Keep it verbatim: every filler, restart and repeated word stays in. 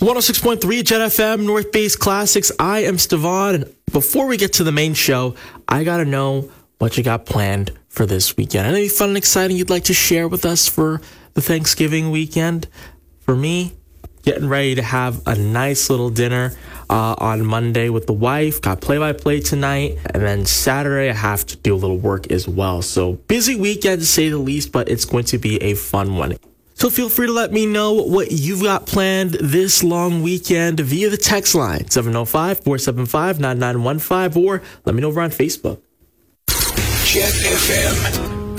one oh six point three Jet F M, North Base Classics. I am Stevan, and before we get to the main show, I gotta know what you got planned for this weekend. Anything fun and exciting you'd like to share with us for the Thanksgiving weekend? For me, getting ready to have a nice little dinner uh, on Monday with the wife. Got play-by-play tonight. And then Saturday, I have to do a little work as well. So busy weekend to say the least, but it's going to be a fun one. So feel free to let me know what you've got planned this long weekend via the text line, seven oh five, four seven five, nine nine one five, or let me know over on Facebook. Jet F M.